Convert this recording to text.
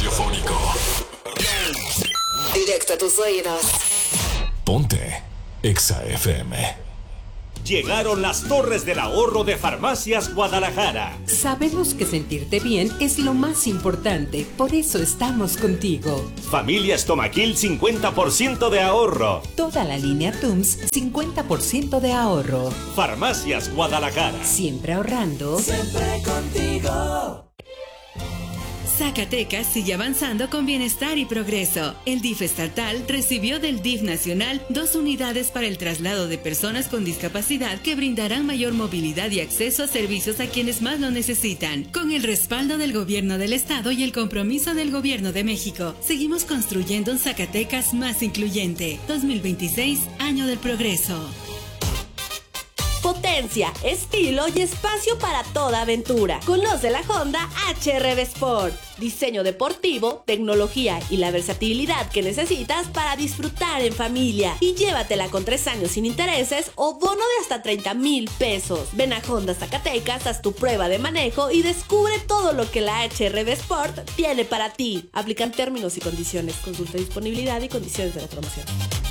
radiofónico. Directo a tus oídos. Ponte Exa FM. Llegaron las Torres del Ahorro de Farmacias Guadalajara. Sabemos que sentirte bien es lo más importante, por eso estamos contigo. Familia Estomaquil, 50% de ahorro. Toda la línea TUMS, 50% de ahorro. Farmacias Guadalajara. Siempre ahorrando. Siempre contigo. Zacatecas sigue avanzando con bienestar y progreso. El DIF estatal recibió del DIF nacional 2 unidades para el traslado de personas con discapacidad que brindarán mayor movilidad y acceso a servicios a quienes más lo necesitan. Con el respaldo del gobierno del estado y el compromiso del gobierno de México, seguimos construyendo un Zacatecas más incluyente. 2026, año del progreso. Potencia, estilo y espacio para toda aventura. Conoce la Honda HR-V Sport. Diseño deportivo, tecnología y la versatilidad que necesitas para disfrutar en familia. Y llévatela con 3 años sin intereses o bono de hasta 30,000 pesos. Ven a Honda Zacatecas, haz tu prueba de manejo y descubre todo lo que la HR-V Sport tiene para ti. Aplican términos y condiciones. Consulta disponibilidad y condiciones de la promoción.